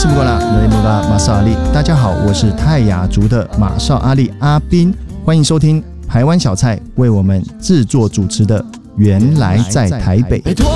斯姆格拉雷姆拉马绍阿力，大家好，我是泰雅族的马绍阿力阿宾，欢迎收听台湾小菜为我们制作主持的原来在台北。